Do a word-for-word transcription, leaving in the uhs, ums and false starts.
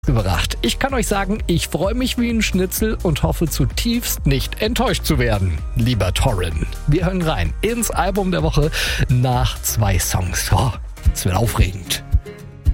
gebracht. Ich kann euch sagen, ich freue mich wie ein Schnitzel und hoffe zutiefst nicht enttäuscht zu werden, lieber Torrin. Wir hören rein ins Album der Woche nach zwei Songs. Oh, es wird aufregend.